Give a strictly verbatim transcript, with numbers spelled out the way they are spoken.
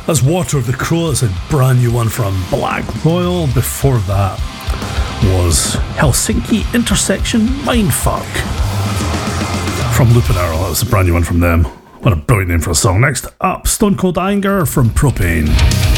That's Water of the Crow. It's a brand new one from Black Royal. Before that was Helsinki Intersection Mindfuck from Lupin Arrow. That was a brand new one from them. What a brilliant name for a song. Next up, Stone Cold Anger from Propane.